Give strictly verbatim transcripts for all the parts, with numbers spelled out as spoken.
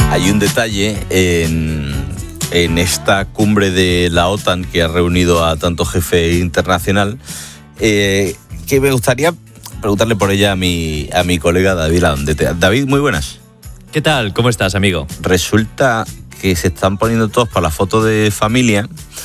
Hay un detalle en, en esta cumbre de la OTAN que ha reunido a tanto jefe internacional eh, que me gustaría preguntarle por ella a mi, a mi colega David Landete. David, muy buenas. ¿Qué tal? ¿Cómo estás, amigo? Resulta que se están poniendo todos para la foto de familia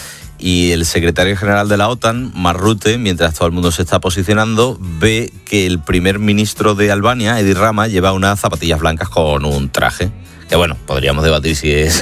y el secretario general de la OTAN, Mark Rutte, mientras todo el mundo se está posicionando, ve que el primer ministro de Albania, Edi Rama, lleva unas zapatillas blancas con un traje. Que bueno, podríamos debatir si es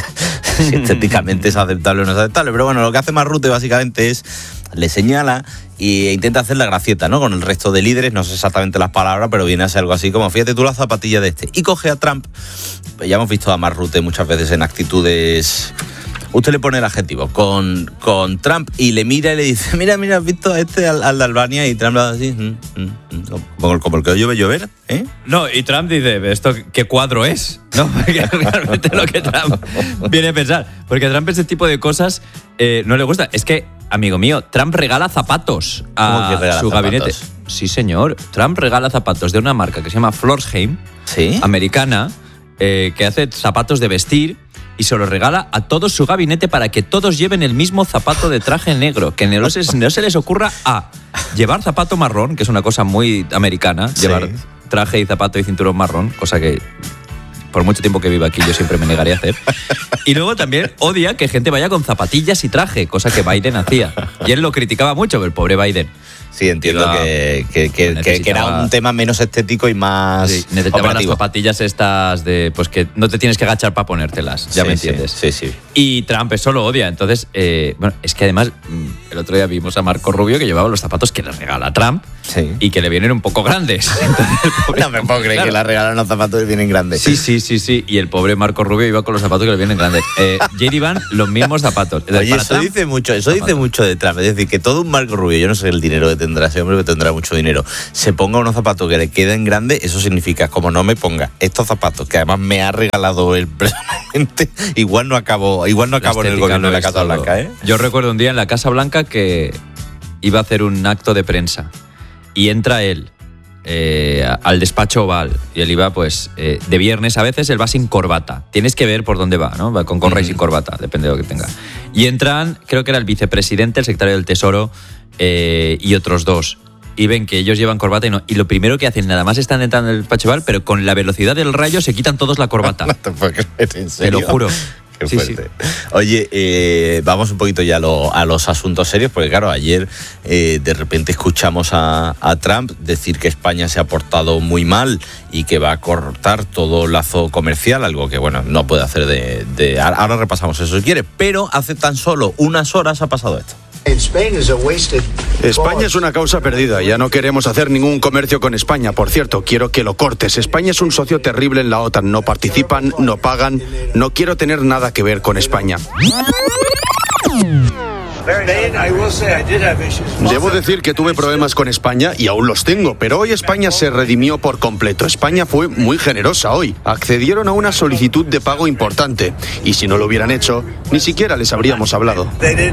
si estéticamente es aceptable o no es aceptable, pero bueno, lo que hace Mark Rutte básicamente es le señala e intenta hacer la gracieta, ¿no? Con el resto de líderes, no sé exactamente las palabras, pero viene a ser algo así como, fíjate tú la zapatilla de este. Y coge a Trump. Ya hemos visto a Mark Rutte muchas veces en actitudes... Usted le pone el adjetivo con, con Trump y le mira y le dice, mira, mira, ¿has visto a este al, al de Albania? Y Trump lo hace así, mm, mm, mm, como, como el que llueve llover, ¿eh? No, y Trump dice, ¿esto qué cuadro es? ¿No? Porque realmente lo que Trump viene a pensar. Porque a Trump ese tipo de cosas eh, no le gusta. Es que, amigo mío, Trump regala zapatos a regala su zapatos? gabinete. Sí, señor. Trump regala zapatos de una marca que se llama Florsheim, ¿sí? Americana, eh, que hace zapatos de vestir. Y se lo regala a todo su gabinete para que todos lleven el mismo zapato de traje negro. Que no se, no se les ocurra a llevar zapato marrón, que es una cosa muy americana, sí. Llevar traje y zapato y cinturón marrón, cosa que por mucho tiempo que viva aquí yo siempre me negaré a hacer. Y luego también odia que gente vaya con zapatillas y traje, cosa que Biden hacía. Y él lo criticaba mucho, el pobre Biden. Sí, entiendo Iba, que, que, que, que era un tema menos estético y más sí, necesitaba operativo. Las zapatillas estas de pues que no te tienes que agachar para ponértelas, ya sí, me entiendes. Sí, sí, sí. Y Trump eso lo odia. Entonces, eh, bueno, es que además el otro día vimos a Marco Rubio que llevaba los zapatos que le regala Trump sí. y que le vienen un poco grandes. Entonces, no me puedo creer claro. que le regalan los zapatos que vienen grandes. Sí, sí, sí, sí. Y el pobre Marco Rubio iba con los zapatos que le vienen grandes. Eh, J D Van, los mismos zapatos. Oye, eso Trump, dice mucho, eso zapatos. dice mucho de Trump. Es decir, que todo un Marco Rubio, yo no sé el dinero que tendrá ese hombre, que tendrá mucho dinero, se ponga unos zapatos que le queden grandes, eso significa, como no me ponga estos zapatos, que además me ha regalado él personalmente, igual no acabo, igual no acabo en el gobierno de la Casa Blanca, ¿eh? Yo recuerdo un día en la Casa Blanca que iba a hacer un acto de prensa y entra él eh, al despacho oval y él iba pues eh, de viernes, a veces él va sin corbata, tienes que ver por dónde va, ¿no? Va con gorra mm. y sin corbata, depende de lo que tenga. Y entran, creo que era el vicepresidente, el secretario del Tesoro eh, y otros dos. Y ven que ellos llevan corbata y no. Y lo primero que hacen, nada más están entrando en el despacho oval, pero con la velocidad del rayo se quitan todos la corbata. No te puedo creer, ¿en serio? Te lo juro. Qué fuerte. Sí, sí. Oye, eh, vamos un poquito ya a, lo, a los asuntos serios, porque claro, ayer eh, de repente escuchamos a, a Trump decir que España se ha portado muy mal y que va a cortar todo lazo comercial, algo que bueno, no puede hacer de... de ahora repasamos eso si quiere, pero hace tan solo unas horas ha pasado esto. España es una causa perdida, ya no queremos hacer ningún comercio con España. Por cierto, quiero que lo cortes. España es un socio terrible en la OTAN, no participan, no pagan, no quiero tener nada que ver con España. Debo decir que tuve problemas con España y aún los tengo, pero hoy España se redimió por completo. España fue muy generosa hoy. Accedieron a una solicitud de pago importante y si no lo hubieran hecho, ni siquiera les habríamos hablado.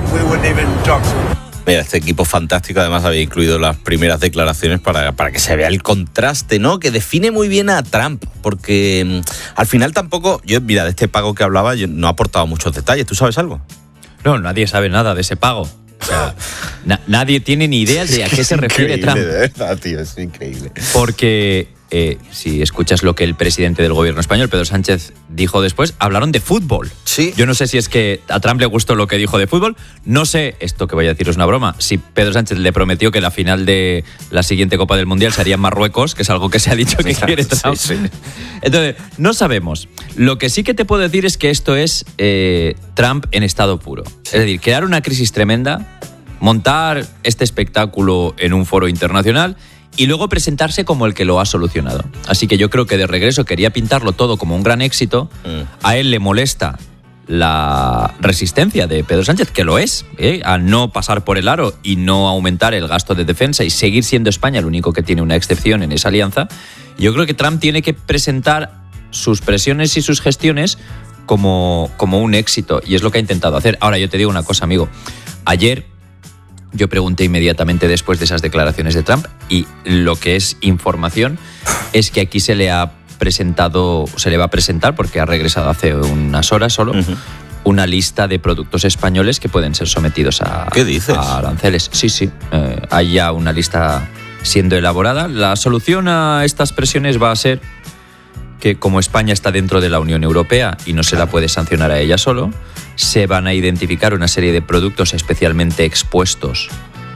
Mira, este equipo fantástico además había incluido las primeras declaraciones para, para que se vea el contraste, ¿no? Que define muy bien a Trump, porque mmm, al final tampoco, yo mira, de este pago que hablaba, yo no ha aportado muchos detalles. ¿Tú sabes algo? No, nadie sabe nada de ese pago. O sea, na- nadie tiene ni idea de a qué se refiere Trump. De verdad, tío, es increíble. Porque eh, si escuchas lo que el presidente del gobierno español, Pedro Sánchez, dijo después, hablaron de fútbol. Sí. Yo no sé si es que a Trump le gustó lo que dijo de fútbol. No sé, esto que voy a decir es una broma, si Pedro Sánchez le prometió que la final de la siguiente Copa del Mundial sería en Marruecos, que es algo que se ha dicho que quiere Trump. Sí, sí. Entonces, no sabemos. Lo que sí que te puedo decir es que esto es eh, Trump en estado puro. Sí. Es decir, crear una crisis tremenda, montar este espectáculo en un foro internacional y luego presentarse como el que lo ha solucionado. Así que yo creo que de regreso quería pintarlo todo como un gran éxito. Mm. A él le molesta la resistencia de Pedro Sánchez, que lo es, ¿eh? a no pasar por el aro y no aumentar el gasto de defensa y seguir siendo España el único que tiene una excepción en esa alianza. Yo creo que Trump tiene que presentar sus presiones y sus gestiones como, como un éxito, y es lo que ha intentado hacer. Ahora, yo te digo una cosa, amigo. Ayer yo pregunté inmediatamente después de esas declaraciones de Trump y lo que es información es que aquí se le ha presentado, se le va a presentar, porque ha regresado hace unas horas solo, uh-huh. una lista de productos españoles que pueden ser sometidos a, ¿Qué dices? a aranceles. Sí, sí, eh, hay ya una lista siendo elaborada. La solución a estas presiones va a ser que, como España está dentro de la Unión Europea y no se la puede sancionar a ella solo, se van a identificar una serie de productos especialmente expuestos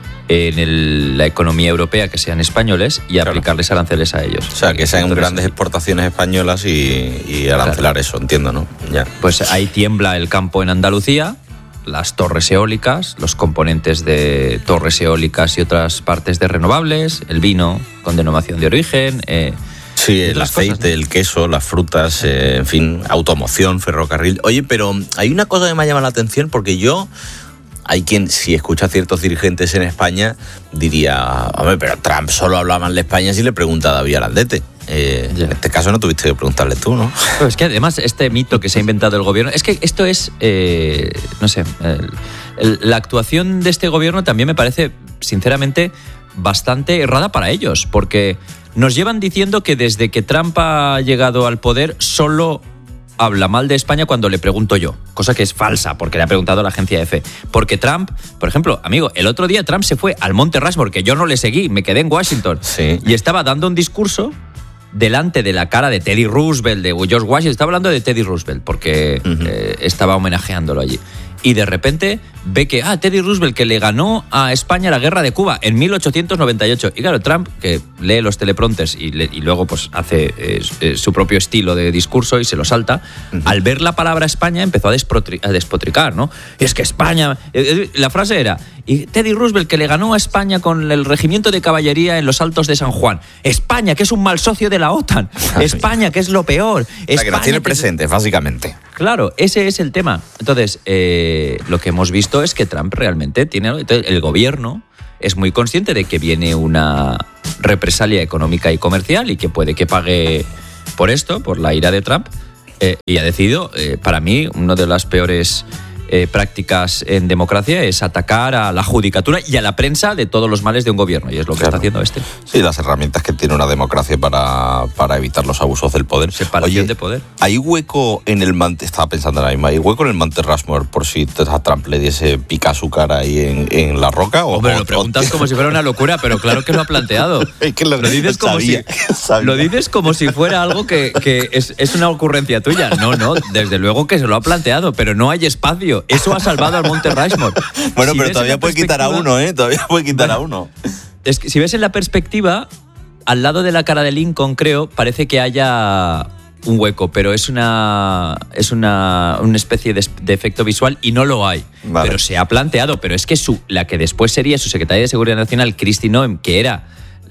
en el, la economía europea que sean españoles y claro. aplicarles aranceles a ellos. O sea, que sean Entonces, grandes exportaciones españolas y, y arancelar claro. eso, entiendo, ¿no? Ya. Pues ahí tiembla el campo en Andalucía, las torres eólicas, los componentes de torres eólicas y otras partes de renovables, el vino con denominación de origen... Eh, Sí, el aceite, cosas, ¿no? el queso, las frutas, eh, en fin, automoción, ferrocarril. Oye, pero hay una cosa que me ha llamado la atención porque yo... Hay quien, si escucha a ciertos dirigentes en España, diría, hombre, pero Trump solo habla mal de España si le pregunta a David Arandete. Eh, en este caso no tuviste que preguntarle tú, ¿no? Pero es que además este mito que se ha inventado el gobierno, es que esto es, eh, no sé, el, el, la actuación de este gobierno también me parece, sinceramente, bastante errada para ellos, porque nos llevan diciendo que desde que Trump ha llegado al poder solo habla mal de España cuando le pregunto yo, cosa que es falsa, porque le ha preguntado la agencia EFE. Porque Trump, por ejemplo, amigo, el otro día Trump se fue al Monte Rushmore, que yo no le seguí, me quedé en Washington, sí. y estaba dando un discurso delante de la cara de Teddy Roosevelt, de George Washington, estaba hablando de Teddy Roosevelt, porque uh-huh. eh, estaba homenajeándolo allí. Y de repente ve que, ah, Teddy Roosevelt, que le ganó a España la guerra de Cuba en mil ochocientos noventa y ocho. Y claro, Trump, que lee los teleprompters y, le, y luego pues hace eh, eh, su propio estilo de discurso y se lo salta, uh-huh. al ver la palabra España empezó a, desprotri- a despotricar, ¿no? Y es que España... Eh, la frase era, y Teddy Roosevelt, que le ganó a España con el regimiento de caballería en los Altos de San Juan. España, que es un mal socio de la OTAN. España, que es lo peor. O sea, que nos tiene presente, es... básicamente. Claro, ese es el tema. Entonces, eh, lo que hemos visto es que Trump realmente tiene... Entonces, el gobierno es muy consciente de que viene una represalia económica y comercial y que puede que pague por esto, por la ira de Trump, eh, y ha decidido, eh, para mí, una de las peores... Eh, prácticas en democracia es atacar a la judicatura y a la prensa de todos los males de un gobierno, y es lo que claro. está haciendo este. Sí, las herramientas que tiene una democracia para, para evitar los abusos del poder. Separación Oye, de poder. ¿Hay hueco en el Monte, estaba pensando ahora mismo, ¿hay hueco en el Monte Rushmore por si a Trump le diese pica su cara ahí en, en la roca? O, Hombre, lo preguntas o... como si fuera una locura, pero claro que lo ha planteado. Es que lo, lo, dices como sabía, si, sabía. lo dices como si fuera algo que, que es, es una ocurrencia tuya. No, no, desde luego que se lo ha planteado, pero no hay espacio. Eso ha salvado al Monte Rushmore. Bueno, si pero todavía puede quitar a uno, ¿eh? Todavía puede quitar bueno, a uno. Es que si ves en la perspectiva, al lado de la cara de Lincoln, creo, parece que haya un hueco, pero es una es una, una especie de, de efecto visual y no lo hay. Vale. Pero se ha planteado, pero es que su, la que después sería su secretaria de Seguridad Nacional, Kristi Noem, que era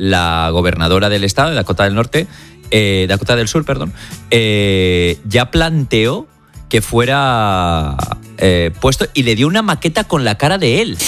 la gobernadora del estado de Dakota del Norte, eh, Dakota del Sur, perdón, eh, ya planteó que fuera eh, puesto y le dio una maqueta con la cara de él.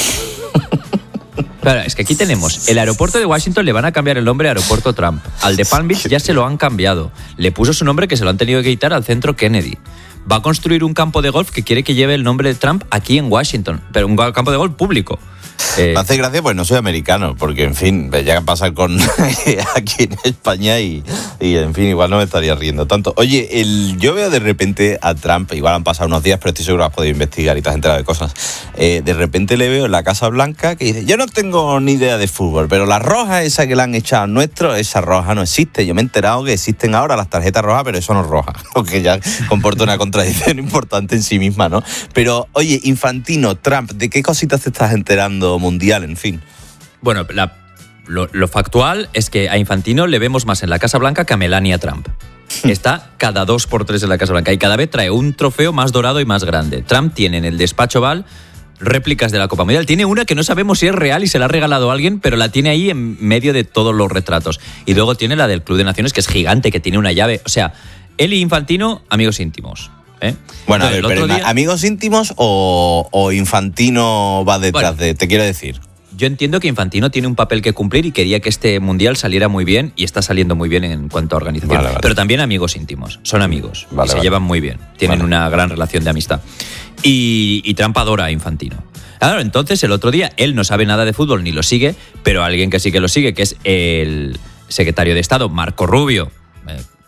Claro, es que aquí tenemos el aeropuerto de Washington, le van a cambiar el nombre a Aeropuerto Trump. Al de Palm Beach ya se lo han cambiado. Le puso su nombre, que se lo han tenido que quitar, al Centro Kennedy. Va a construir un campo de golf que quiere que lleve el nombre de Trump aquí en Washington, pero un campo de golf público. Eh, Me hace gracia, pues no soy americano, porque en fin, ya que pasa con aquí en España y, y en fin, igual no me estaría riendo tanto. Oye, el, yo veo de repente a Trump, igual han pasado unos días, pero estoy seguro que has podido investigar y te has enterado de cosas. Eh, de repente le veo en la Casa Blanca que dice, yo no tengo ni idea de fútbol, pero la roja esa que le han echado a nuestro, esa roja no existe. Yo me he enterado que existen ahora las tarjetas rojas, pero eso no es roja, lo que ya comporta una contradicción importante en sí misma, ¿no? Pero, oye, Infantino, Trump, ¿de qué cositas te estás enterando mundial, en fin? Bueno, la, lo, lo factual es que a Infantino le vemos más en la Casa Blanca que a Melania Trump. Está cada dos por tres en la Casa Blanca y cada vez trae un trofeo más dorado y más grande. Trump tiene en el despacho Oval réplicas de la Copa Mundial. Tiene una que no sabemos si es real y se la ha regalado a alguien, pero la tiene ahí en medio de todos los retratos. Y luego tiene la del Club de Naciones, que es gigante, que tiene una llave. O sea, él y Infantino, amigos íntimos. ¿Eh? Bueno, a ver, pero día... ¿amigos íntimos o, o Infantino va detrás bueno, de...? Te quiero decir. Yo entiendo que Infantino tiene un papel que cumplir y quería que este Mundial saliera muy bien, y está saliendo muy bien en cuanto a organización. Vale, vale. Pero también amigos íntimos. Son amigos. Vale, y se vale. llevan muy bien. Tienen vale. una gran relación de amistad. Y, y Trump adora a Infantino. Claro, entonces el otro día él no sabe nada de fútbol ni lo sigue, pero alguien que sí que lo sigue, que es el secretario de Estado, Marco Rubio, eh,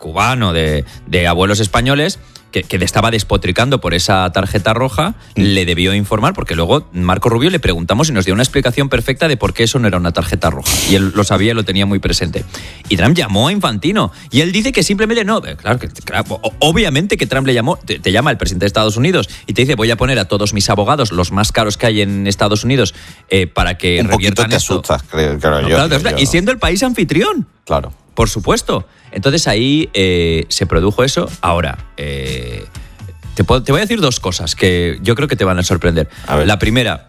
cubano de, de abuelos españoles, que, que estaba despotricando por esa tarjeta roja, mm. le debió informar, porque luego Marco Rubio le preguntamos y nos dio una explicación perfecta de por qué eso no era una tarjeta roja. Y él lo sabía y lo tenía muy presente. Y Trump llamó a Infantino. Y él dice que simplemente no. Claro, que claro, obviamente que Trump le llamó, te, te llama el presidente de Estados Unidos y te dice, voy a poner a todos mis abogados, los más caros que hay en Estados Unidos, eh, para que un reviertan poquito te esto. asustas, creo, creo no, yo, claro, creo claro, yo. Y siendo el país anfitrión. Claro. Por supuesto. Entonces ahí eh, se produjo eso. Ahora, eh, te, puedo, te voy a decir dos cosas que yo creo que te van a sorprender. A ver. La primera,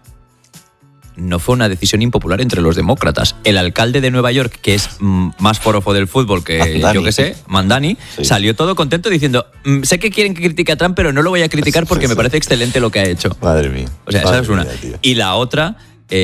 no fue una decisión impopular entre los demócratas. El alcalde de Nueva York, que es mm, más forofo del fútbol que Mandani. yo que sé, Mandani, sí. salió todo contento diciendo, mm, sé que quieren que critique a Trump, pero no lo voy a criticar porque sí, sí. me parece excelente lo que ha hecho. Madre mía. O sea, Madre esa es una. mía, tío. Y la otra,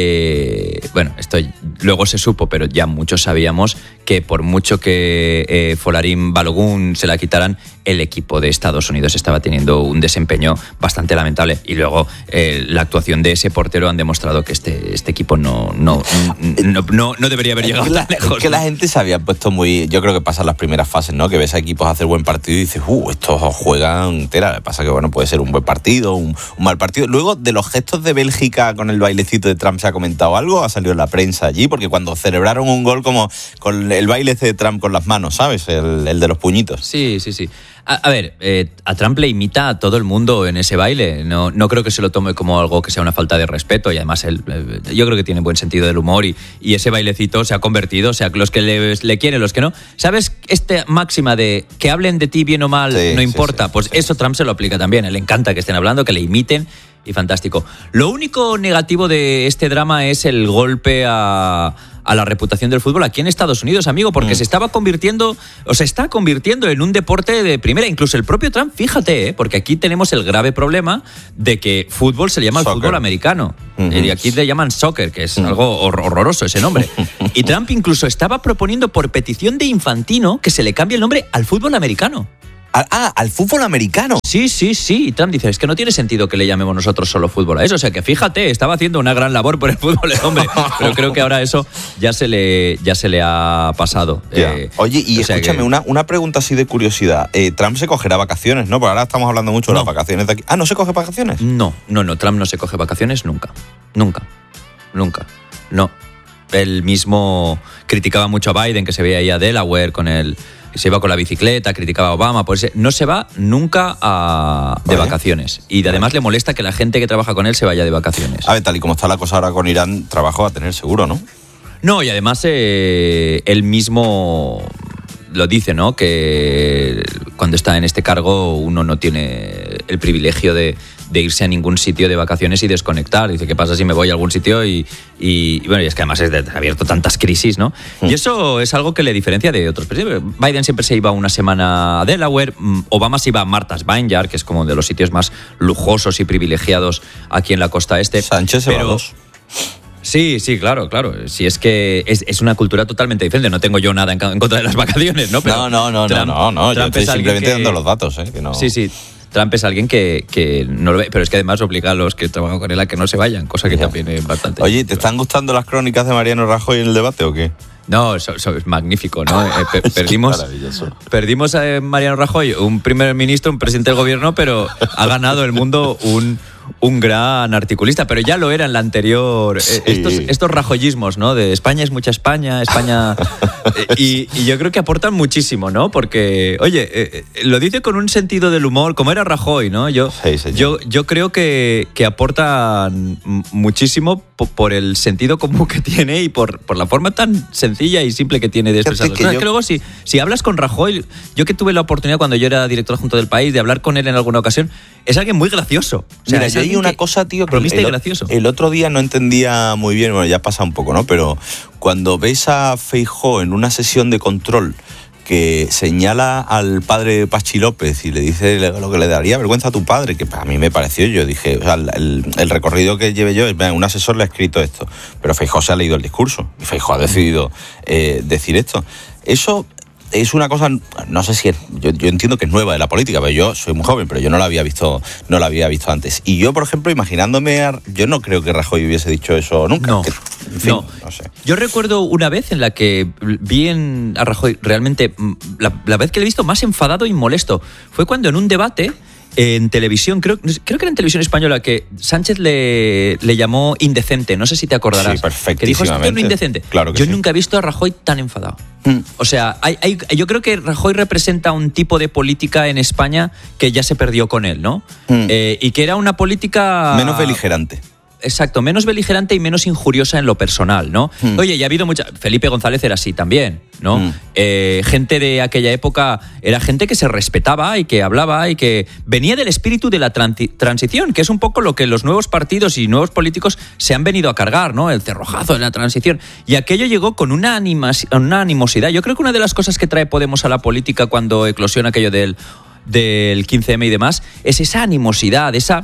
eh, bueno, esto luego se supo, pero ya muchos sabíamos que por mucho que eh, Folarin Balogun se la quitaran, el equipo de Estados Unidos estaba teniendo un desempeño bastante lamentable. Y luego eh, la actuación de ese portero han demostrado que este, este equipo no, no, no, no, no debería haber llegado es que tan la, lejos. Es que ¿no? la gente se había puesto muy... Yo creo que pasan las primeras fases, ¿no? Que ves a equipos hacer buen partido y dices, uh, estos juegan tela. Lo que pasa que, bueno, puede ser un buen partido, un, un mal partido. Luego, de los gestos de Bélgica con el bailecito de Trump, ¿se ha comentado algo? Ha salido en la prensa allí, porque cuando celebraron un gol como con el baile de Trump con las manos, ¿sabes? El, el de los puñitos. Sí, sí, sí. A, a ver, eh, a Trump le imita a todo el mundo en ese baile. No, no creo que se lo tome como algo que sea una falta de respeto. Y además, él, eh, yo creo que tiene buen sentido del humor. Y, y ese bailecito se ha convertido, o sea, los que le, le quieren, los que no. ¿Sabes esta máxima de que hablen de ti bien o mal, sí, no sí, importa? sí, pues sí. eso Trump se lo aplica también. Le encanta que estén hablando, que le imiten. Y fantástico. Lo único negativo de este drama es el golpe a, a la reputación del fútbol aquí en Estados Unidos, amigo, porque mm. se estaba convirtiendo, o se está convirtiendo en un deporte de primera. Incluso el propio Trump, fíjate, ¿eh? Porque aquí tenemos el grave problema de que fútbol se le llama el fútbol americano. Uh-huh. Y aquí le llaman soccer, que es uh-huh. algo hor- horroroso ese nombre. Y Trump incluso estaba proponiendo por petición de Infantino que se le cambie el nombre al fútbol americano. Ah, al fútbol americano. Sí, sí, sí. Y Trump dice, es que no tiene sentido que le llamemos nosotros solo fútbol a eso. O sea, que fíjate, estaba haciendo una gran labor por el fútbol el hombre. Pero creo que ahora eso ya se le, ya se le ha pasado. Eh, Oye, y escúchame, que... una, una pregunta así de curiosidad. Eh, Trump se cogerá vacaciones, ¿no? Porque ahora estamos hablando mucho no. de las vacaciones de aquí. Ah, ¿no se coge vacaciones? No, no, no. Trump no se coge vacaciones nunca. Nunca. Nunca. No. Él mismo criticaba mucho a Biden, que se veía ahí a Delaware con el... Se iba con la bicicleta, criticaba a Obama, pues no se va nunca a, de vale. vacaciones. Y de, además le molesta que la gente que trabaja con él se vaya de vacaciones. A ver, tal y como está la cosa ahora con Irán, trabajo va a tener seguro, ¿no? No, y además eh, él mismo lo dice, ¿no? Que cuando está en este cargo uno no tiene el privilegio de, de irse a ningún sitio de vacaciones y desconectar. Dice, ¿qué pasa si me voy a algún sitio? Y, y, y bueno, y es que además es de, ha abierto tantas crisis, ¿no? Mm. Y eso es algo que le diferencia de otros presidentes. Biden siempre se iba una semana a Delaware, Obama se iba a Martha's Vineyard, que es como de los sitios más lujosos y privilegiados aquí en la costa este. Sánchez se va a dos. Sí, sí, claro, claro. Si es que es, es una cultura totalmente diferente. No tengo yo nada en, en contra de las vacaciones, ¿no? Pero no, no, no, Trump, no, no, no. Trump Yo estoy simplemente que, dando los datos, ¿eh? Que no... Sí, sí. Trump es alguien que, que no lo ve, pero es que además obliga a los que trabajan con él a que no se vayan, cosa que yeah. también es bastante... Oye, ¿te están gustando las crónicas de Mariano Rajoy en el debate o qué? No, eso, eso es magnífico, ¿no? Eh, per, perdimos perdimos a Mariano Rajoy, un primer ministro, un presidente del gobierno, pero ha ganado el mundo un... un gran articulista, pero ya lo era en la anterior. Sí. Estos, estos rajoyismos, ¿no? De España es mucha España, España... y, y yo creo que aportan muchísimo, ¿no? Porque, oye, eh, lo dice con un sentido del humor, como era Rajoy, ¿no? Yo, sí, yo, yo creo que, que aportan muchísimo por, por el sentido común que tiene y por, por la forma tan sencilla y simple que tiene de expresar. Que, yo... que luego, si, si hablas con Rajoy, yo que tuve la oportunidad cuando yo era director adjunto del País de hablar con él en alguna ocasión, es alguien muy gracioso. O sea, Mira, yo hay una cosa, tío, que el, gracioso. el otro día no entendía muy bien, bueno, ya pasa un poco, ¿no? Pero cuando ves a Feijóo en una sesión de control que señala al padre Pachi López y le dice lo que le daría vergüenza a tu padre, que a mí me pareció, yo dije, o sea, el, el recorrido que llevé yo es, un asesor le ha escrito esto, pero Feijóo se ha leído el discurso y Feijóo ha decidido eh, decir esto. Eso... es una cosa, no sé si es, yo, yo entiendo que es nueva de la política, pero yo soy muy joven, pero yo no la había visto, no la había visto antes. Y yo, por ejemplo, imaginándome, a, yo no creo que Rajoy hubiese dicho eso nunca. No, que, en fin, no. no sé. Yo recuerdo una vez en la que vi en, a Rajoy realmente, la, la vez que le he visto más enfadado y molesto, fue cuando en un debate en televisión, creo, creo que era en televisión española, que Sánchez le, le llamó indecente, no sé si te acordarás. Sí, perfectísimamente. Que dijo, esto es lo indecente. Claro que Yo sí. nunca he visto a Rajoy tan enfadado. Mm. O sea, hay, hay, yo creo que Rajoy representa un tipo de política en España que ya se perdió con él, ¿no? Mm. Eh, y que era una política... Menos beligerante. Exacto, menos beligerante y menos injuriosa en lo personal, ¿no? Mm. Oye, ya ha habido mucha... Felipe González era así también, ¿no? Mm. Eh, gente de aquella época era gente que se respetaba y que hablaba y que venía del espíritu de la transi- transición, que es un poco lo que los nuevos partidos y nuevos políticos se han venido a cargar, ¿no? El cerrojazo de la transición. Y aquello llegó con una, animas- una animosidad. Yo creo que una de las cosas que trae Podemos a la política cuando eclosiona aquello del, del quince eme y demás es esa animosidad, esa...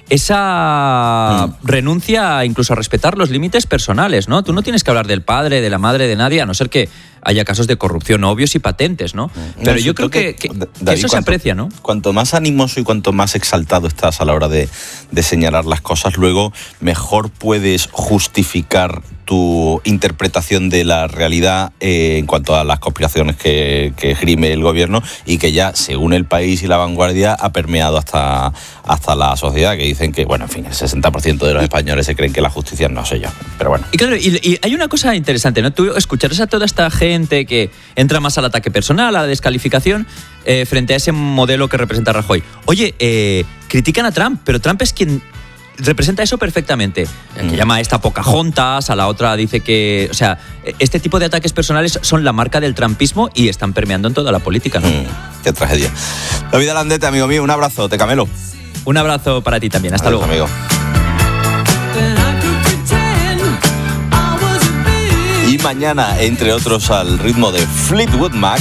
esa mm. renuncia incluso a respetar los límites personales, ¿no? Tú no tienes que hablar del padre, de la madre, de nadie, a no ser que haya casos de corrupción obvios y patentes, ¿no? Pero no, yo creo que, que, que David, eso se cuanto, aprecia, ¿no? Cuanto más animoso y cuanto más exaltado estás a la hora de, de señalar las cosas, luego mejor puedes justificar tu interpretación de la realidad eh, en cuanto a las conspiraciones que, que esgrime el gobierno y que ya, según El País y La Vanguardia, ha permeado hasta, hasta la sociedad, que dicen que, bueno, en fin, el sesenta por ciento de los españoles se creen que la justicia, no sé yo, pero bueno. Y claro, y, y hay una cosa interesante, ¿no? Tú escucharás a toda esta gente que entra más al ataque personal, a la descalificación, eh, frente a ese modelo que representa Rajoy. Oye, eh, critican a Trump, pero Trump es quien representa eso perfectamente. Mm. Que llama a esta Pocahontas, a la otra dice que... O sea, este tipo de ataques personales son la marca del trumpismo y están permeando en toda la política, ¿no? Mm, qué tragedia. David Alandete, amigo mío, un abrazo, te camelo. Un abrazo para ti también, hasta Adiós, luego. amigo. Y mañana, entre otros, al ritmo de Fleetwood Mac,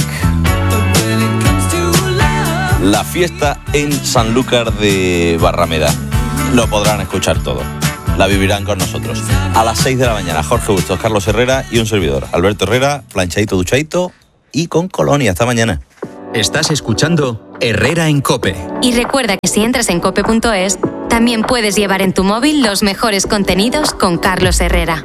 la fiesta en Sanlúcar de Barrameda. Lo podrán escuchar todo. La vivirán con nosotros. A las seis de la mañana, Jorge Bustos, Carlos Herrera y un servidor, Alberto Herrera, planchadito, duchadito y con colonia. Hasta mañana. Estás escuchando Herrera en COPE. Y recuerda que si entras en cope punto es, también puedes llevar en tu móvil los mejores contenidos con Carlos Herrera.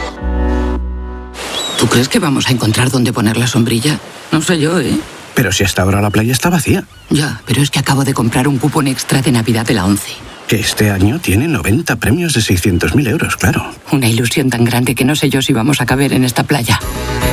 ¿Tú crees que vamos a encontrar dónde poner la sombrilla? No sé yo, ¿eh? Pero si hasta ahora la playa está vacía. Ya, pero es que acabo de comprar un cupón extra de Navidad de la ONCE. Que este año tiene noventa premios de seiscientos mil euros, claro. Una ilusión tan grande que no sé yo si vamos a caber en esta playa.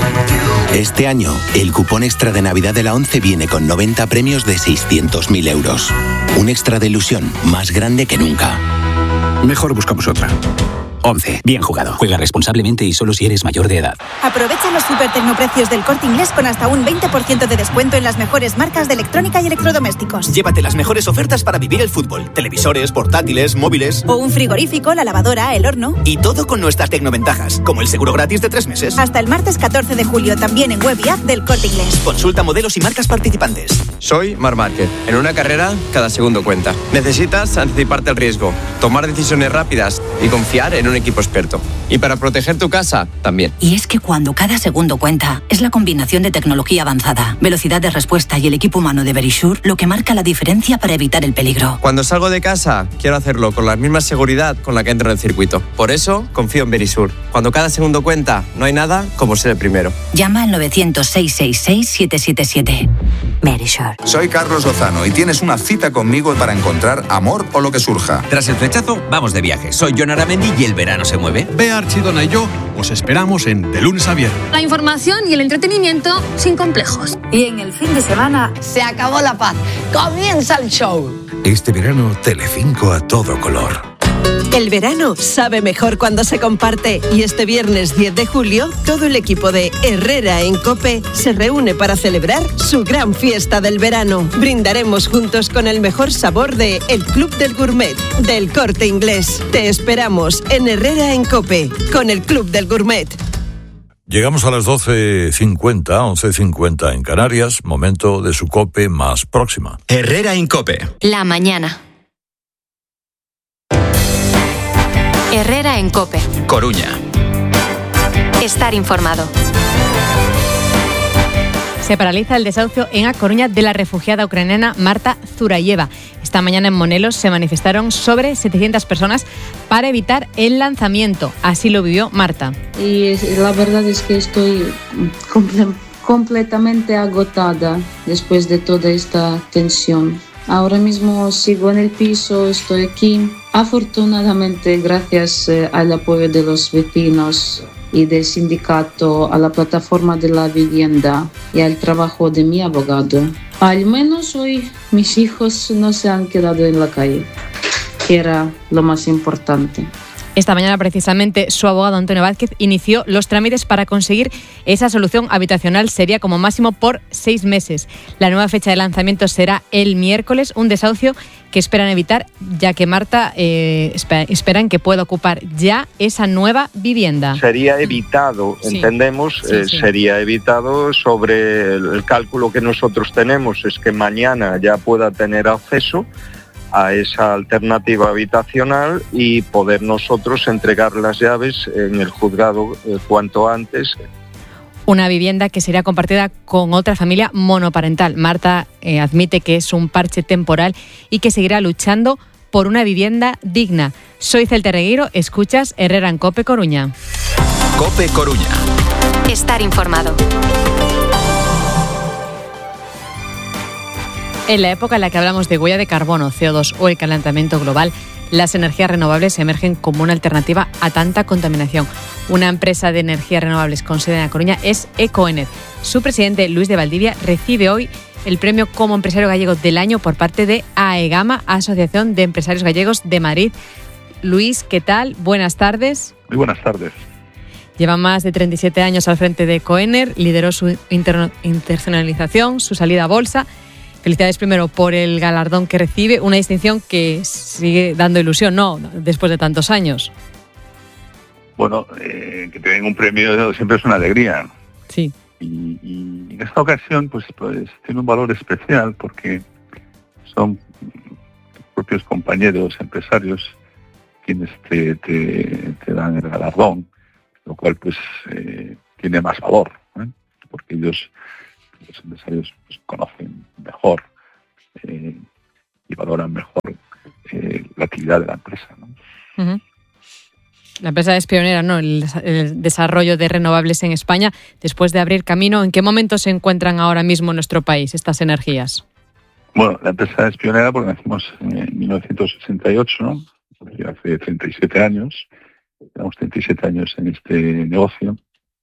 Este año, el cupón extra de Navidad de la ONCE viene con noventa premios de seiscientos mil euros. Un extra de ilusión más grande que nunca. Mejor buscamos otra. ONCE. Bien jugado. Juega responsablemente y solo si eres mayor de edad. Aprovecha los super tecnoprecios del Corte Inglés con hasta un veinte por ciento de descuento en las mejores marcas de electrónica y electrodomésticos. Llévate las mejores ofertas para vivir el fútbol. Televisores, portátiles, móviles... O un frigorífico, la lavadora, el horno... Y todo con nuestras tecnoventajas, como el seguro gratis de tres meses. Hasta el martes catorce de julio, también en web y app del Corte Inglés. Consulta modelos y marcas participantes. Soy Marc Márquez. En una carrera, cada segundo cuenta. Necesitas anticiparte al riesgo, tomar decisiones rápidas y confiar en un equipo experto. Y para proteger tu casa, también. Y es que cuando cada segundo cuenta, es la combinación de tecnología avanzada, velocidad de respuesta y el equipo humano de Verisure lo que marca la diferencia para evitar el peligro. Cuando salgo de casa, quiero hacerlo con la misma seguridad con la que entro en el circuito. Por eso, confío en Verisure. Cuando cada segundo cuenta, no hay nada como ser el primero. Llama al novecientos, seiscientos sesenta y seis, siete siete siete. Verisure. Soy Carlos Lozano y tienes una cita conmigo para encontrar amor o lo que surja. Tras el flechazo, vamos de viaje. Soy Jon Aramendi y el verano se mueve. Bea Archidona y yo os esperamos en De Lunes a Viernes. La información y el entretenimiento sin complejos. Y en el fin de semana se acabó la paz. Comienza el show. Este verano, Telecinco a todo color. El verano sabe mejor cuando se comparte y este viernes diez de julio todo el equipo de Herrera en COPE se reúne para celebrar su gran fiesta del verano. Brindaremos juntos con el mejor sabor de El Club del Gourmet del Corte Inglés. Te esperamos en Herrera en COPE con el Club del Gourmet. Llegamos a las doce cincuenta, once cincuenta en Canarias, momento de su COPE más próxima. Herrera en COPE. La mañana. Herrera en COPE. Coruña. Estar informado. Se paraliza el desahucio en A Coruña de la refugiada ucraniana Marta Zurayeva. Esta mañana en Monelos se manifestaron sobre setecientas personas para evitar el lanzamiento. Así lo vivió Marta. Y la verdad es que estoy comple- completamente agotada después de toda esta tensión. Ahora mismo sigo en el piso, estoy aquí. Afortunadamente, gracias eh, al apoyo de los vecinos y del sindicato, a la plataforma de la vivienda y al trabajo de mi abogado, al menos hoy mis hijos no se han quedado en la calle, que era lo más importante. Esta mañana, precisamente, su abogado Antonio Vázquez inició los trámites para conseguir esa solución habitacional. Sería como máximo por seis meses. La nueva fecha de lanzamiento será el miércoles, un desahucio que esperan evitar, ya que Marta eh, esperan que pueda ocupar ya esa nueva vivienda. Sería evitado, sí. entendemos, sí, eh, sí. sería evitado sobre el, el cálculo que nosotros tenemos, es que mañana ya pueda tener acceso a esa alternativa habitacional y poder nosotros entregar las llaves en el juzgado eh, cuanto antes. Una vivienda que será compartida con otra familia monoparental. Marta eh, admite que es un parche temporal y que seguirá luchando por una vivienda digna. Soy Celte Regueiro, escuchas Herrera en COPE Coruña. COPE Coruña. Estar informado. En la época en la que hablamos de huella de carbono, C O dos o el calentamiento global, las energías renovables emergen como una alternativa a tanta contaminación. Una empresa de energías renovables con sede en A Coruña es Ecoener. Su presidente, Luis de Valdivia, recibe hoy el premio como empresario gallego del año por parte de AEGAMA, Asociación de Empresarios Gallegos de Madrid. Luis, ¿qué tal? Buenas tardes. Muy buenas tardes. Lleva más de treinta y siete años al frente de Ecoener, lideró su interno- internacionalización, su salida a bolsa. Felicidades primero por el galardón que recibe, una distinción que sigue dando ilusión, ¿no?, después de tantos años. Bueno, eh, que te den un premio siempre es una alegría. Sí. Y, y en esta ocasión, pues, pues tiene un valor especial porque son propios compañeros empresarios quienes te, te, te dan el galardón, lo cual pues eh, tiene más valor, ¿eh? Porque ellos, los empresarios, pues, conocen mejor eh, y valoran mejor eh, la actividad de la empresa, ¿no? Uh-huh. La empresa es pionera, ¿no?, el, el desarrollo de renovables en España. Después de abrir camino, ¿en qué momento se encuentran ahora mismo en nuestro país estas energías? Bueno, la empresa es pionera porque nacimos en mil novecientos sesenta y ocho, ¿no? Hace treinta y siete años. Tenemos treinta y siete años en este negocio.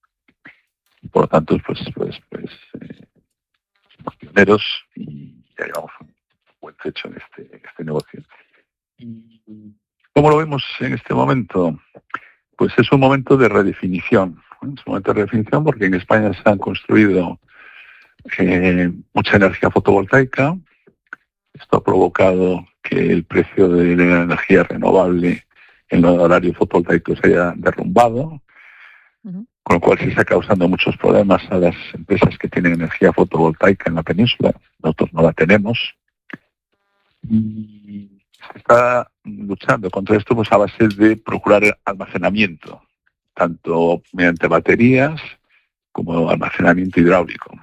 Y por lo tanto, pues, pues, pues eh, somos pioneros y ya llevamos un buen trecho en este, en este negocio. Y ¿cómo lo vemos en este momento? Pues es un momento de redefinición. Es un momento de redefinición porque en España se han construido eh, mucha energía fotovoltaica. Esto ha provocado que el precio de la energía renovable en el horario fotovoltaico se haya derrumbado, uh-huh. Con lo cual se está causando muchos problemas a las empresas que tienen energía fotovoltaica en la península. Nosotros no la tenemos. Y se está luchando contra esto pues a base de procurar el almacenamiento, tanto mediante baterías como almacenamiento hidráulico.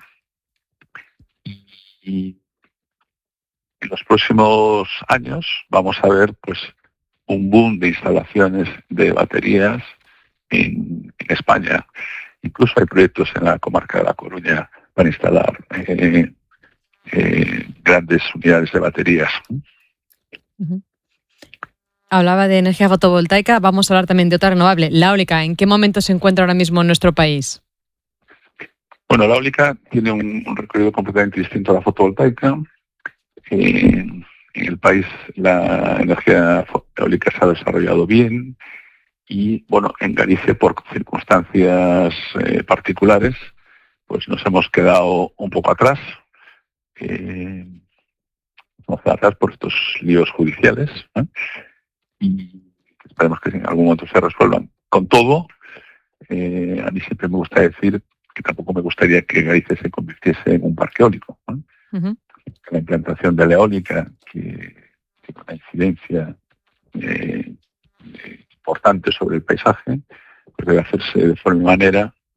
Y en los próximos años vamos a ver pues un boom de instalaciones de baterías en, en España. Incluso hay proyectos en la comarca de La Coruña para instalar eh, eh, grandes unidades de baterías. Uh-huh. Hablaba de energía fotovoltaica, vamos a hablar también de otra renovable, la eólica. ¿En qué momento se encuentra ahora mismo en nuestro país? Bueno, la eólica tiene un, un recorrido completamente distinto a la fotovoltaica. Eh, en el país la energía eólica se ha desarrollado bien y, bueno, en Galicia, por circunstancias eh, particulares, pues nos hemos quedado un poco atrás. Eh, nos quedamos atrás por estos líos judiciales, ¿eh? Y esperemos que en algún momento se resuelvan. Con todo, eh, a mí siempre me gusta decir que tampoco me gustaría que Galicia se convirtiese en un parque eólico, ¿eh? Uh-huh. La implantación de la eólica, que tiene una incidencia eh, eh, importante sobre el paisaje, pues debe hacerse de forma y manera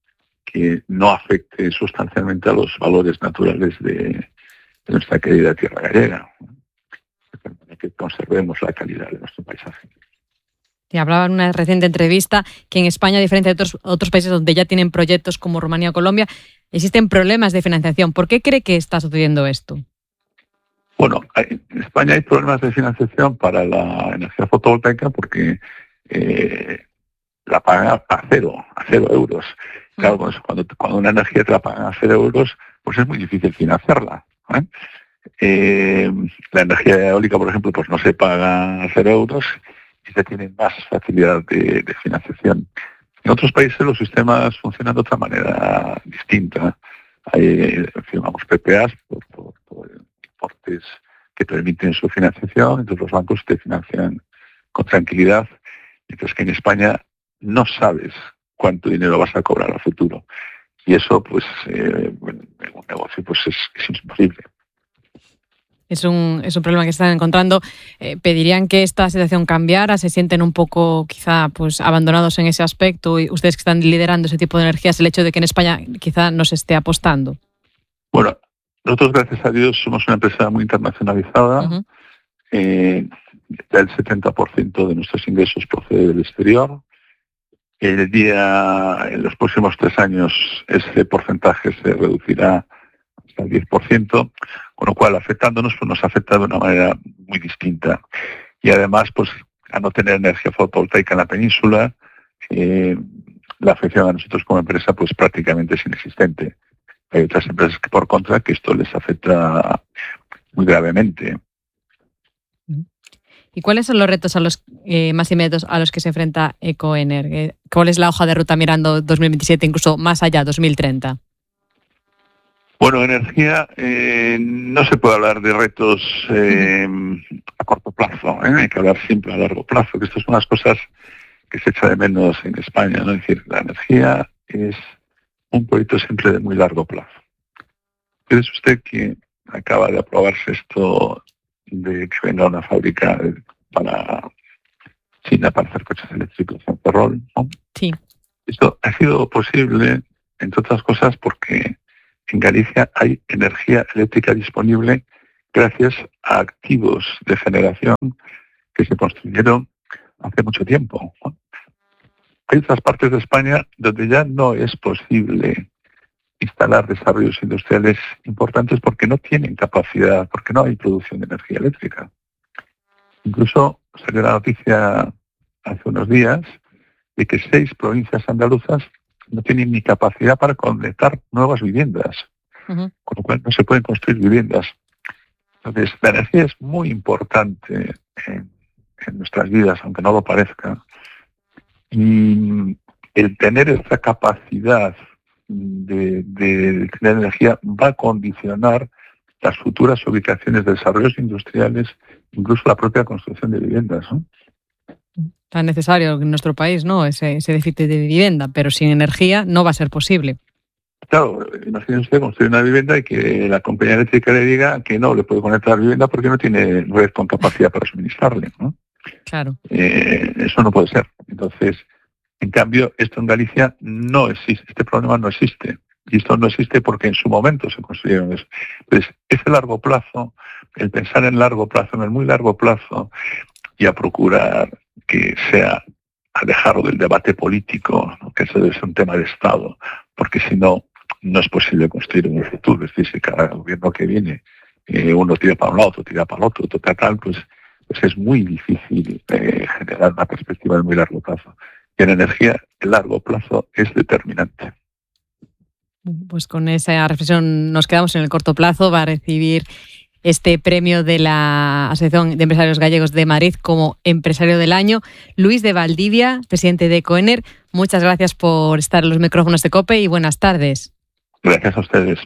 que no afecte sustancialmente a los valores naturales de, de nuestra querida tierra gallega, que conservemos la calidad de nuestro paisaje. Y hablaba en una reciente entrevista que en España, a diferencia de otros, otros países donde ya tienen proyectos como Rumanía o Colombia, existen problemas de financiación. ¿Por qué cree que está sucediendo esto? Bueno, hay, en España hay problemas de financiación para la energía fotovoltaica porque eh, la pagan a cero, a cero euros. Claro, pues, cuando, cuando una energía te la pagan a cero euros, pues es muy difícil financiarla, ¿eh? Eh, la energía eólica, por ejemplo, pues no se paga a cero euros y se tiene más facilidad de, de financiación. En otros países los sistemas funcionan de otra manera distinta. Hay, firmamos P P As por, por, por importes que permiten su financiación, entonces los bancos te financian con tranquilidad, mientras que en España no sabes cuánto dinero vas a cobrar al futuro. Y eso, pues, eh, en un negocio pues es, es imposible. Es un, es un problema que están encontrando. Eh, ¿Pedirían que esta situación cambiara? ¿Se sienten un poco quizá pues abandonados en ese aspecto? Y ustedes que están liderando ese tipo de energías, el hecho de que en España quizá no se esté apostando. Bueno, nosotros, gracias a Dios, somos una empresa muy internacionalizada. Uh-huh. Eh, el setenta por ciento de nuestros ingresos procede del exterior. El día, en los próximos tres años, ese porcentaje se reducirá hasta el diez por ciento, con lo cual, afectándonos, pues nos afecta de una manera muy distinta. Y además, pues a no tener energía fotovoltaica en la península, eh, la afección a nosotros como empresa pues prácticamente es inexistente. Hay otras empresas que, por contra, que esto les afecta muy gravemente. ¿Y cuáles son los retos a los eh, más inmediatos a los que se enfrenta Ecoener? ¿Cuál es la hoja de ruta mirando dos mil veintisiete, incluso más allá, dos mil treinta? Bueno, energía, eh, no se puede hablar de retos eh, a corto plazo, ¿eh? Hay que hablar siempre a largo plazo, que estas son las cosas que se echa de menos en España, ¿no? Es decir, la energía es un proyecto siempre de muy largo plazo. ¿Crees usted que acaba de aprobarse esto de que venga una fábrica para China para hacer coches eléctricos en Ferrol, ¿no? Sí. Esto ha sido posible, entre otras cosas, porque en Galicia hay energía eléctrica disponible gracias a activos de generación que se construyeron hace mucho tiempo, ¿no? Hay otras partes de España donde ya no es posible instalar desarrollos industriales importantes porque no tienen capacidad, porque no hay producción de energía eléctrica. Incluso salió la noticia hace unos días de que seis provincias andaluzas no tienen ni capacidad para conectar nuevas viviendas, uh-huh. con lo cual no se pueden construir viviendas. Entonces, la energía es muy importante en, en nuestras vidas, aunque no lo parezca. Y el tener esta capacidad de, de tener energía va a condicionar las futuras ubicaciones de desarrollos industriales, incluso la propia construcción de viviendas, ¿no? Tan necesario en nuestro país, ¿no? Ese, ese déficit de vivienda, pero sin energía no va a ser posible. Claro, imagínese usted construir una vivienda y que la compañía eléctrica le diga que no le puede conectar la vivienda porque no tiene red con capacidad para suministrarle, ¿no? Claro. Eh, eso no puede ser. Entonces, en cambio, esto en Galicia no existe, este problema no existe. Y esto no existe porque en su momento se construyeron eso. Entonces, ese largo plazo, el pensar en largo plazo, en el muy largo plazo, y a procurar que sea alejado del debate político, ¿no? Que eso debe ser un tema de Estado, porque si no, no es posible construir en el futuro. Es decir, si cada gobierno que viene, eh, uno tira para un lado, otro tira para el otro, otro tal, pues, pues es muy difícil eh, generar una perspectiva de muy largo plazo. Y en energía, el largo plazo es determinante. Pues con esa reflexión nos quedamos en el corto plazo. Va a recibir este premio de la Asociación de Empresarios Gallegos de Madrid como Empresario del Año, Luis de Valdivia, presidente de Ecoener. Muchas gracias por estar en los micrófonos de COPE y buenas tardes. Gracias a ustedes.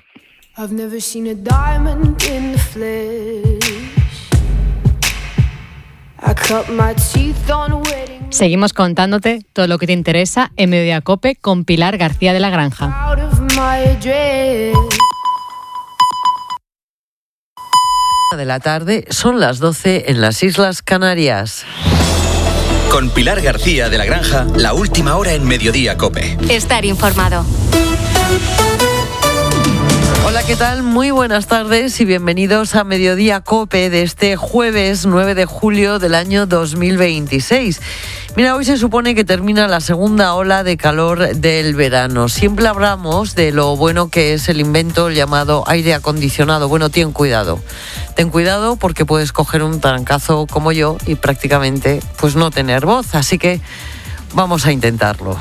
Seguimos contándote todo lo que te interesa en Mediodía COPE con Pilar García de la Granja. De la tarde, son las doce en las Islas Canarias. Con Pilar García de la Granja, la última hora en Mediodía COPE. Estar informado. Hola, ¿qué tal? Muy buenas tardes y bienvenidos a Mediodía COPE de este jueves nueve de julio del año dos mil veintiséis. Mira, hoy se supone que termina la segunda ola de calor del verano. Siempre hablamos de lo bueno que es el invento llamado aire acondicionado. Bueno, ten cuidado. Ten cuidado porque puedes coger un trancazo como yo y prácticamente pues no tener voz. Así que vamos a intentarlo.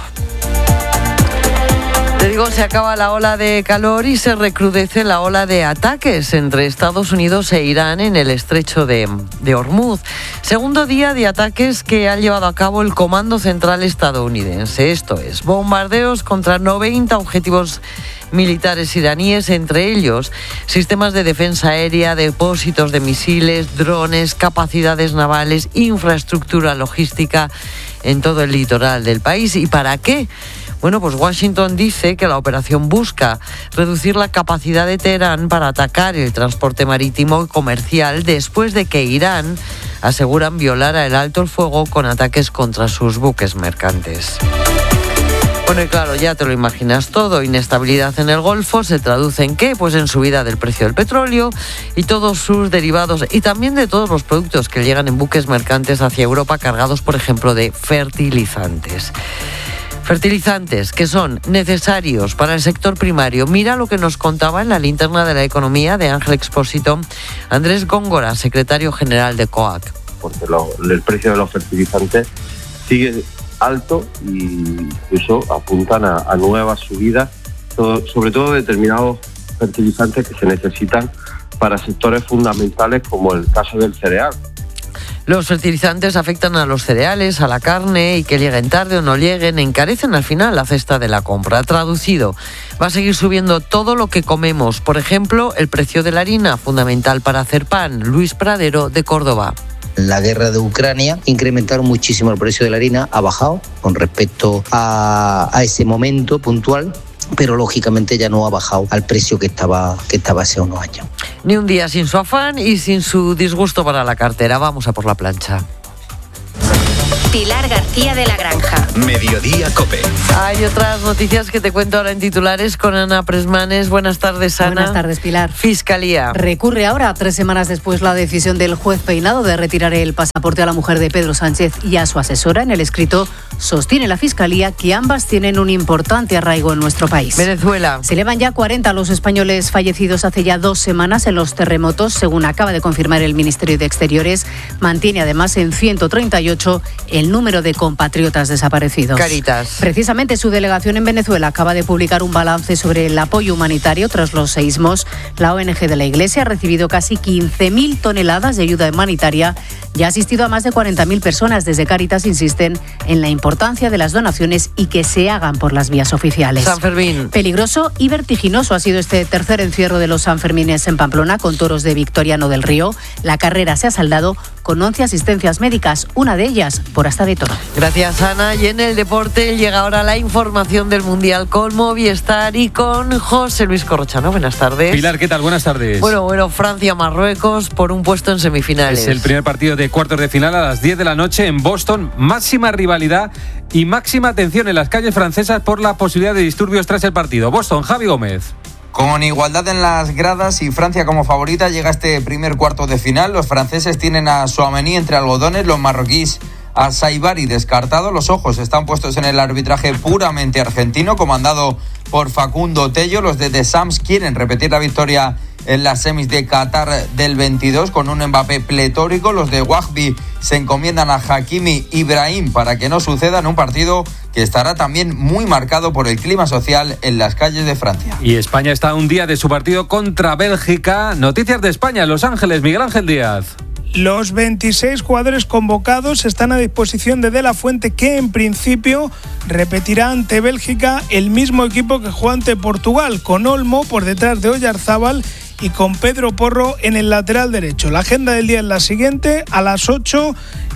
Te digo, se acaba la ola de calor y se recrudece la ola de ataques entre Estados Unidos e Irán en el estrecho de, de Hormuz. Segundo día de ataques que ha llevado a cabo el Comando Central estadounidense. Esto es, bombardeos contra noventa objetivos militares iraníes, entre ellos sistemas de defensa aérea, depósitos de misiles, drones, capacidades navales, infraestructura logística en todo el litoral del país. ¿Y para qué? Bueno, pues Washington dice que la operación busca reducir la capacidad de Teherán para atacar el transporte marítimo y comercial después de que Irán, aseguran, violara el alto el fuego con ataques contra sus buques mercantes. Bueno, y claro, ya te lo imaginas todo. Inestabilidad en el Golfo se traduce en ¿qué? Pues en subida del precio del petróleo y todos sus derivados y también de todos los productos que llegan en buques mercantes hacia Europa cargados, por ejemplo, de fertilizantes. Fertilizantes que son necesarios para el sector primario. Mira lo que nos contaba en la linterna de la economía de Ángel Expósito Andrés Góngora, secretario general de C O A C. Porque lo, el precio de los fertilizantes sigue alto y incluso apuntan a, a nuevas subidas, todo, sobre todo determinados fertilizantes que se necesitan para sectores fundamentales como el caso del cereal. Los fertilizantes afectan a los cereales, a la carne y que lleguen tarde o no lleguen, encarecen al final la cesta de la compra. Traducido, va a seguir subiendo todo lo que comemos. Por ejemplo, el precio de la harina, fundamental para hacer pan. Luis Pradero, de Córdoba. La guerra de Ucrania incrementaron muchísimo el precio de la harina, ha bajado con respecto a, a ese momento puntual, pero lógicamente ya no ha bajado al precio que estaba, que estaba hace unos años. Ni un día sin su afán y sin su disgusto para la cartera. Vamos a por la plancha. Pilar García de la Granja. Mediodía COPE. Hay otras noticias que te cuento ahora en titulares con Ana Presmanes. Buenas tardes, Ana. Buenas tardes, Pilar. Fiscalía. Recurre ahora, tres semanas después, la decisión del juez Peinado de retirar el pasaporte a la mujer de Pedro Sánchez y a su asesora. En el escrito sostiene la Fiscalía que ambas tienen un importante arraigo en nuestro país. Venezuela. Se elevan ya cuarenta los españoles fallecidos hace ya dos semanas en los terremotos, según acaba de confirmar el Ministerio de Exteriores. Mantiene además en ciento treinta y ocho el número de compatriotas desaparecidos. Caritas. Precisamente su delegación en Venezuela acaba de publicar un balance sobre el apoyo humanitario tras los seísmos. La O N G de la Iglesia ha recibido casi quince mil toneladas de ayuda humanitaria y ha asistido a más de cuarenta mil personas. Desde Caritas insisten en la importancia de las donaciones y que se hagan por las vías oficiales. San Fermín. Peligroso y vertiginoso ha sido este tercer encierro de los Sanfermines en Pamplona con toros de Victoriano del Río. La carrera se ha saldado con once asistencias médicas, una de ellas por hasta de toro. Gracias, Ana. Y en el deporte llega ahora la información del Mundial con Movistar y con José Luis Corrochano. Buenas tardes. Pilar, ¿qué tal? Buenas tardes. Bueno, bueno, Francia-Marruecos por un puesto en semifinales. Es el primer partido de cuartos de final a las diez de la noche en Boston. Máxima rivalidad y máxima atención en las calles francesas por la posibilidad de disturbios tras el partido. Boston, Javi Gómez. Con igualdad en las gradas y Francia como favorita llega este primer cuarto de final. Los franceses tienen a Tchouaméni entre algodones, los marroquíes a Saibari descartado. Los ojos están puestos en el arbitraje puramente argentino, comandado por Facundo Tello. Los de Deschamps quieren repetir la victoria en las semis de Qatar del veintidós con un Mbappé pletórico. Los de Wahbi se encomiendan a Hakimi Ibrahim para que no suceda en un partido que estará también muy marcado por el clima social en las calles de Francia. Y España está a un día de su partido contra Bélgica. Noticias de España, Los Ángeles, Miguel Ángel Díaz. Los veintiséis jugadores convocados están a disposición de De La Fuente, que en principio repetirá ante Bélgica el mismo equipo que jugó ante Portugal, con Olmo por detrás de Oyarzábal y con Pedro Porro en el lateral derecho. La agenda del día es la siguiente: a las ocho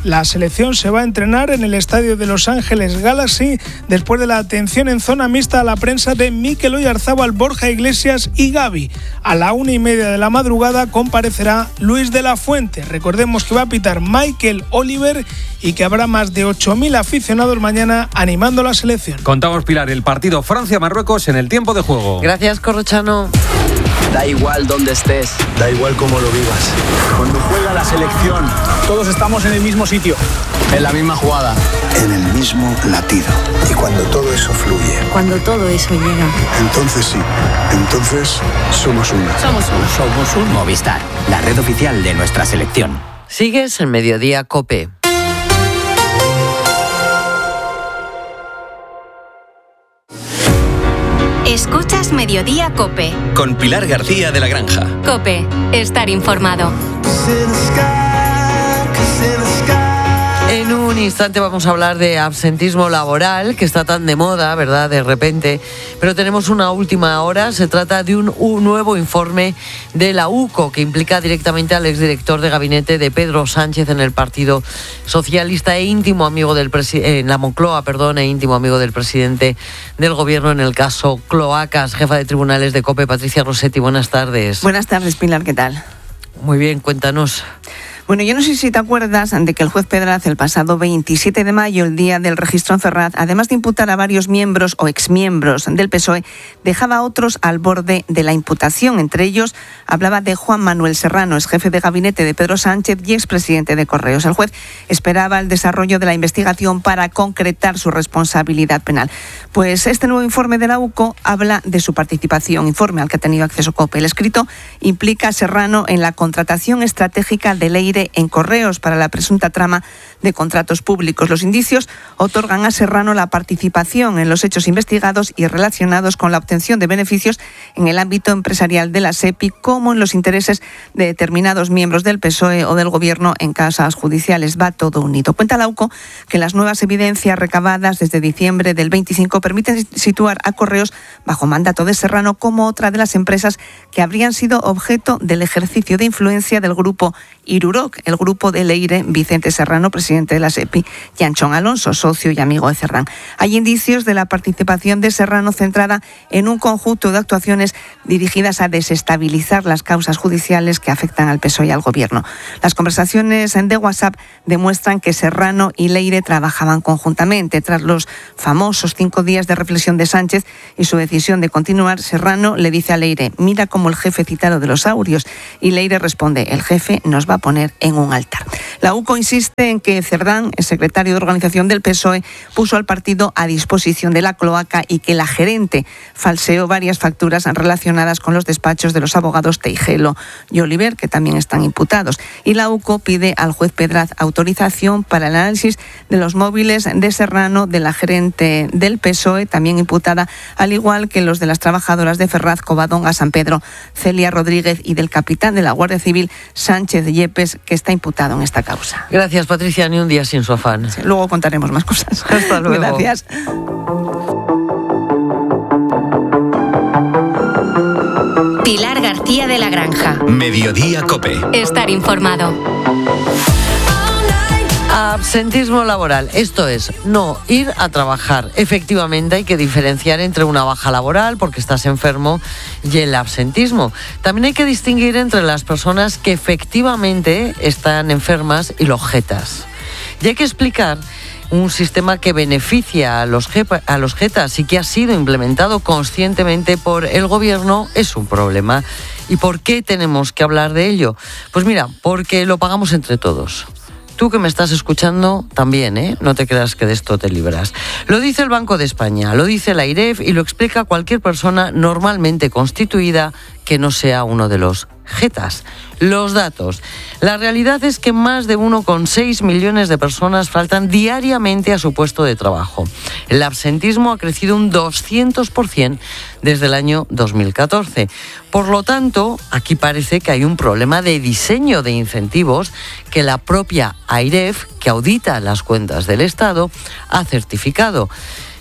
La selección se va a entrenar en el estadio de Los Ángeles Galaxy después de la atención en zona mixta a la prensa de Mikel Oyarzábal, Borja Iglesias y Gavi. A la una y media de la madrugada comparecerá Luis de la Fuente. Recordemos que va a pitar Michael Oliver y que habrá más de ocho mil aficionados mañana animando a la selección. Contamos, Pilar, el partido Francia-Marruecos en el tiempo de juego. Gracias, Corrochano. Da igual dónde estés, da igual cómo lo vivas. Cuando juega la selección, todos estamos en el mismo sitio, en la misma jugada, en el mismo latido. Y cuando todo eso fluye, cuando todo eso llega, entonces sí, entonces somos uno. Somos uno. Somos un Movistar, la red oficial de nuestra selección. Sigues en Mediodía COPE. Escuchas Mediodía COPE. Con Pilar García de la Granja. COPE, estar informado. En un instante vamos a hablar de absentismo laboral, que está tan de moda, ¿verdad?, de repente. Pero tenemos una última hora. Se trata de un, un nuevo informe de la U C O, que implica directamente al exdirector de gabinete de Pedro Sánchez en el Partido Socialista e íntimo amigo del presidente, en la Moncloa, perdón, e íntimo amigo del presidente del Gobierno en el caso Cloacas. Jefa de tribunales de COPE, Patricia Rossetti, buenas tardes. Buenas tardes, Pilar, ¿qué tal? Muy bien, cuéntanos. Bueno, yo no sé si te acuerdas de que el juez Pedraz, el pasado veintisiete de mayo, el día del registro en Ferraz, además de imputar a varios miembros o exmiembros del P S O E, dejaba a otros al borde de la imputación. Entre ellos hablaba de Juan Manuel Serrano, ex jefe de gabinete de Pedro Sánchez y expresidente de Correos. El juez esperaba el desarrollo de la investigación para concretar su responsabilidad penal. Pues este nuevo informe de la U C O habla de su participación, informe al que ha tenido acceso COPE. El escrito implica a Serrano en la contratación estratégica de Leire en Correos para la presunta trama de contratos públicos. Los indicios otorgan a Serrano la participación en los hechos investigados y relacionados con la obtención de beneficios en el ámbito empresarial de la SEPI, como en los intereses de determinados miembros del P S O E o del Gobierno en causas judiciales. Va todo unido. Cuenta la U C O que las nuevas evidencias recabadas desde diciembre del veinticinco permiten situar a Correos bajo mandato de Serrano como otra de las empresas que habrían sido objeto del ejercicio de influencia del grupo Iruroc, el grupo de Leire, Vicente Serrano, presidente de la SEPI, y Anchón Alonso, socio y amigo de Cerdán. Hay indicios de la participación de Serrano centrada en un conjunto de actuaciones dirigidas a desestabilizar las causas judiciales que afectan al P S O E y al Gobierno. Las conversaciones de WhatsApp demuestran que Serrano y Leire trabajaban conjuntamente. Tras los famosos cinco días de reflexión de Sánchez y su decisión de continuar, Serrano le dice a Leire: mira como el jefe citado de los Aurios, y Leire responde: el jefe nos va a poner en un altar. La U C O insiste en que Cerdán, el secretario de organización del P S O E, puso al partido a disposición de la cloaca y que la gerente falseó varias facturas relacionadas con los despachos de los abogados Teijelo y Oliver, que también están imputados. Y la U C O pide al juez Pedraz autorización para el análisis de los móviles de Serrano, de la gerente del P S O E, también imputada, al igual que los de las trabajadoras de Ferraz, Covadonga, San Pedro, Celia Rodríguez, y del capitán de la Guardia Civil, Sánchez Yepes, que está imputado en esta causa. Gracias, Patricia, ni un día sin su afán. Sí, luego contaremos más cosas. Hasta luego. Gracias. Pilar García de la Granja. Mediodía COPE. Estar informado. Absentismo laboral, esto es, no ir a trabajar. Efectivamente hay que diferenciar entre una baja laboral porque estás enfermo y el absentismo. También hay que distinguir entre las personas que efectivamente están enfermas y los jetas. Y hay que explicar un sistema que beneficia a los, jepa, a los jetas y que ha sido implementado conscientemente por el Gobierno es un problema. ¿Y por qué tenemos que hablar de ello? Pues mira, porque lo pagamos entre todos. Tú que me estás escuchando también, ¿eh? No te creas que de esto te libras. Lo dice el Banco de España, lo dice la AIREF y lo explica cualquier persona normalmente constituida que no sea uno de los jetas. Los datos. La realidad es que más de uno coma seis millones de personas faltan diariamente a su puesto de trabajo. El absentismo ha crecido un doscientos por ciento desde el año dos mil catorce. Por lo tanto, aquí parece que hay un problema de diseño de incentivos que la propia AIREF, que audita las cuentas del Estado, ha certificado.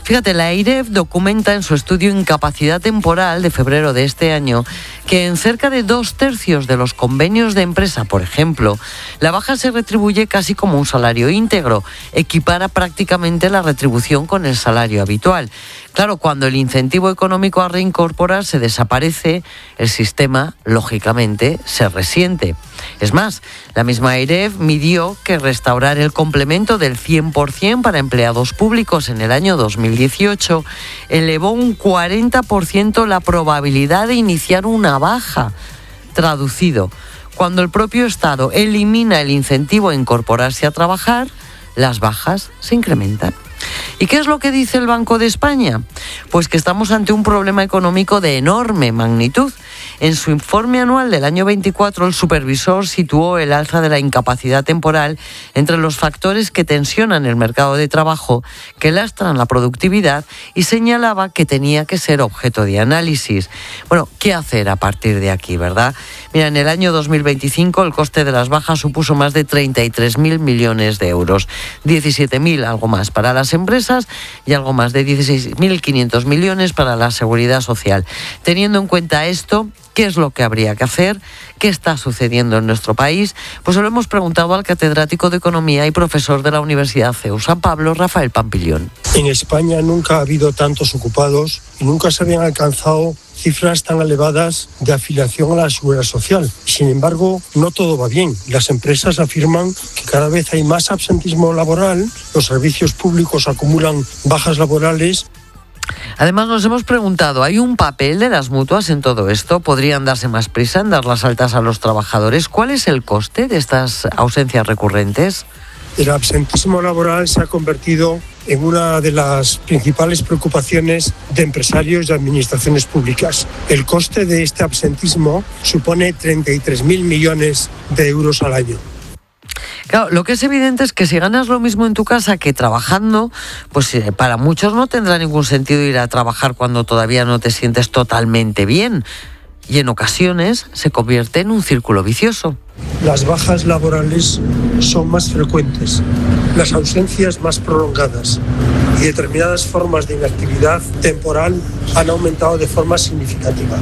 Fíjate, la AIREF documenta en su estudio Incapacidad Temporal de febrero de este año que en cerca de dos tercios de los convenios de empresa, por ejemplo, la baja se retribuye casi como un salario íntegro, equipara prácticamente la retribución con el salario habitual. Claro, cuando el incentivo económico a reincorporarse desaparece, el sistema, lógicamente, se resiente. Es más, la misma AIREF midió que restaurar el complemento del cien por ciento para empleados públicos en el año dos mil dieciocho elevó un cuarenta por ciento la probabilidad de iniciar una baja. Traducido, cuando el propio Estado elimina el incentivo a incorporarse a trabajar, las bajas se incrementan. ¿Y qué es lo que dice el Banco de España? Pues que estamos ante un problema económico de enorme magnitud. En su informe anual del año veinticuatro, el supervisor situó el alza de la incapacidad temporal entre los factores que tensionan el mercado de trabajo, que lastran la productividad, y señalaba que tenía que ser objeto de análisis. Bueno, ¿qué hacer a partir de aquí, verdad? Mira, en el año dos mil veinticinco el coste de las bajas supuso más de treinta y tres mil millones de euros, diecisiete mil algo más para las empresas y algo más de dieciséis mil quinientos millones para la seguridad social. Teniendo en cuenta esto, ¿qué es lo que habría que hacer? ¿Qué está sucediendo en nuestro país? Pues se lo hemos preguntado al catedrático de Economía y profesor de la Universidad C E U San Pablo, Rafael Pampillón. En España nunca ha habido tantos ocupados y nunca se habían alcanzado cifras tan elevadas de afiliación a la seguridad social. Sin embargo, no todo va bien. Las empresas afirman que cada vez hay más absentismo laboral, los servicios públicos acumulan bajas laborales. Además, nos hemos preguntado, ¿hay un papel de las mutuas en todo esto? ¿Podrían darse más prisa en dar las altas a los trabajadores? ¿Cuál es el coste de estas ausencias recurrentes? El absentismo laboral se ha convertido en una de las principales preocupaciones de empresarios y administraciones públicas. El coste de este absentismo supone treinta y tres mil millones de euros al año. Claro, lo que es evidente es que si ganas lo mismo en tu casa que trabajando, pues para muchos no tendrá ningún sentido ir a trabajar cuando todavía no te sientes totalmente bien. Y en ocasiones se convierte en un círculo vicioso. Las bajas laborales son más frecuentes, las ausencias más prolongadas y determinadas formas de inactividad temporal han aumentado de forma significativa.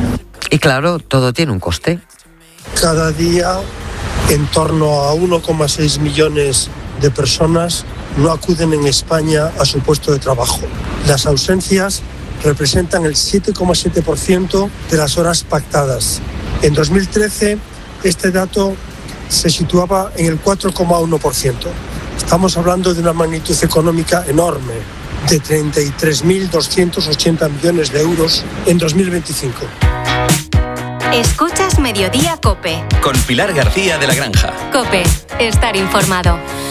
Y claro, todo tiene un coste. Cada día, en torno a uno coma seis millones de personas no acuden en España a su puesto de trabajo. Las ausencias representan el siete coma siete por ciento de las horas pactadas. En dos mil trece, este dato se situaba en el cuatro coma uno por ciento. Estamos hablando de una magnitud económica enorme, de treinta y tres mil doscientos ochenta millones de euros en dos mil veinticinco. Escuchas Mediodía COPE. Con Pilar García de la Granja. COPE, estar informado.